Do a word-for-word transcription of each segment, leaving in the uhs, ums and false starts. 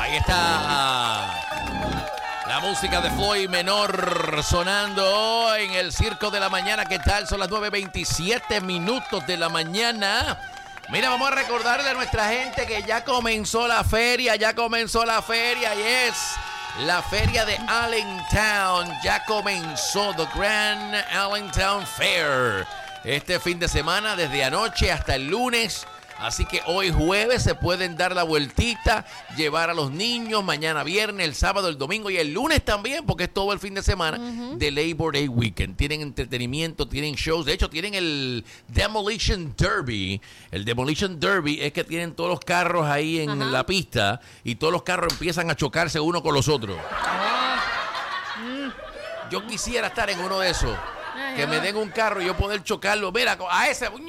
Ahí está la música de Floyd Menor sonando en el Circo de la Mañana. ¿Qué tal? Son las nueve veintisiete minutos de la mañana. Mira, vamos a recordarle a nuestra gente que ya comenzó la feria, ya comenzó la feria y es la feria de Allentown. Ya comenzó The Grand Allentown Fair. Este fin de semana, desde anoche hasta el lunes. Así que hoy jueves se pueden dar la vueltita, llevar a los niños, mañana viernes, el sábado, el domingo y el lunes también, porque es todo el fin de semana uh-huh. de Labor Day Weekend. Tienen entretenimiento, tienen shows, de hecho tienen el Demolition Derby. El Demolition Derby es que tienen todos los carros ahí en uh-huh. la pista y todos los carros empiezan a chocarse uno con los otros. Uh-huh. Mm. Yo quisiera estar en uno de esos. Uh-huh. Que me den un carro y yo poder chocarlo. Mira, a ese. ¡Bum!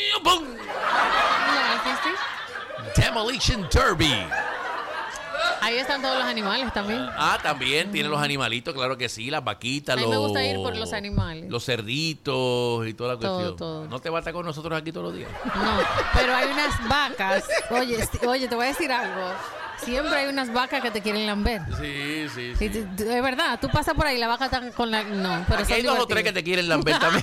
Demolition Derby. Ahí están todos los animales también. Ah, también tienen los animalitos, claro que sí, las vaquitas, a mí los... me gusta ir por los animales. Los cerditos y toda la todo, cuestión. Todo. ¿No te vas a estar con nosotros aquí todos los días? No, pero hay unas vacas. Oye, oye, te voy a decir algo. Siempre hay unas vacas que te quieren lamber. Sí, sí, sí. Es verdad, tú pasas por ahí, la vaca está con la... No, pero aquí hay dos o tres que te quieren lamber también.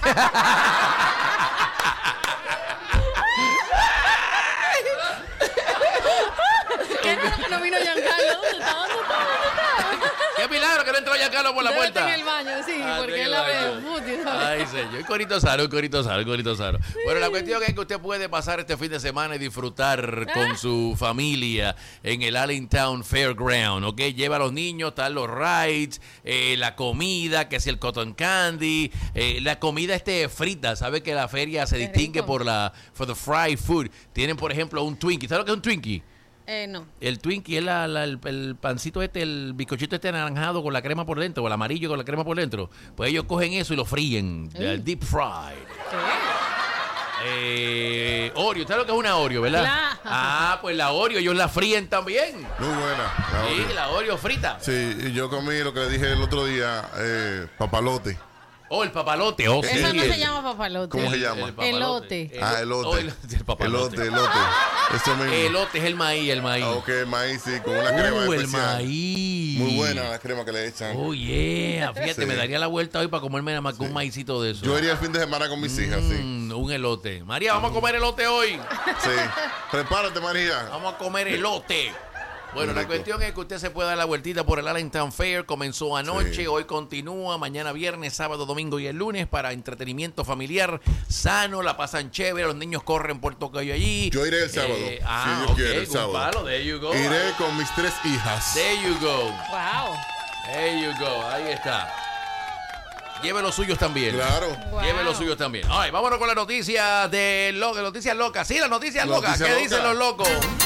¿Qué no, que no vino Giancarlo? ¿Dónde está? ¿Dónde está? ¿Dónde está? Qué milagro que no entró Giancarlo por la Debe puerta. Estar en el baño, sí, ah, porque él la ve. Ay, señor. Un corito saro, un corito saro, un corito saro. Sí. Bueno, la cuestión es que usted puede pasar este fin de semana y disfrutar ¿Ah? con su familia en el Allentown Fairground, ¿ok? Lleva a los niños, están los rides, eh, la comida, que es el cotton candy, eh, la comida este frita. ¿Sabe que la feria se Qué distingue rico. por la for the fried food? Tienen, por ejemplo, un Twinkie. ¿Sabes lo que es un Twinkie? Eh, no. El Twinkie es la, la, el, el pancito este, el bizcochito este anaranjado con la crema por dentro, o el amarillo con la crema por dentro. Pues ellos cogen eso y lo fríen. El deep fried. ¿Qué? Eh, Oreo, ¿sabes lo que es una Oreo, verdad? La... Ah, pues la Oreo ellos la fríen también. Muy buena. La sí, Oreo. la Oreo frita. Sí, y yo comí lo que le dije el otro día, eh, papalote. Oh, el papalote. Oh, Eso sí, no el, se llama papalote. ¿Cómo se llama? El elote. El, ah, elote. Oh, el, el papalote. Elote, elote. Eso mismo. Elote es el maíz, el maíz. Ah, ok, maíz, sí, con una crema uh, especial. el maíz. Muy buena la crema que le echan. Oh, yeah. Fíjate, sí. me daría la vuelta hoy para comerme nada más que sí. un maicito de eso. Yo iría el fin de semana con mis mm, hijas, sí. Un elote. María, vamos a comer elote hoy. Sí. Prepárate, María. Vamos a comer elote. Bueno, la cuestión es que usted se puede dar la vueltita por el Allentown Fair. Comenzó anoche, sí. hoy continúa, mañana viernes, sábado, domingo y el lunes para entretenimiento familiar sano, la pasan chévere, los niños corren por Tocayo allí. Yo iré el sábado. Eh, ah, si Dios ok, quiere, el sábado. Palo, there you go. Iré ah. con mis tres hijas. There you go. Wow. There you go, ahí está. Lleve los suyos también. Claro. Wow. Lleve los suyos también. Ay, vámonos con las noticias de lo, noticias locas. Sí, las noticias la locas. Noticia ¿Qué loca. dicen los locos?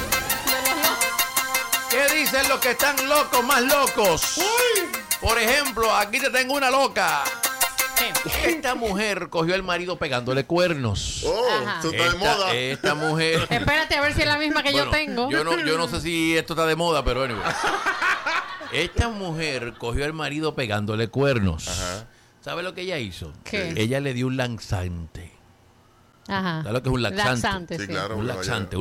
¿Qué dicen los que están locos más locos? Uy. Por ejemplo, aquí te tengo una loca. Esta mujer cogió al marido pegándole cuernos. Oh, esto está de moda. Esta mujer. Espérate a ver si es la misma que bueno, yo tengo. Yo no, yo no sé si esto está de moda, pero anyway. Esta mujer cogió al marido pegándole cuernos. Ajá. ¿Sabe lo que ella hizo? ¿Qué? Ella le dio un laxante. Ajá. ¿Sabes lo que es un laxante? Laxante, sí, sí. claro. Un laxante.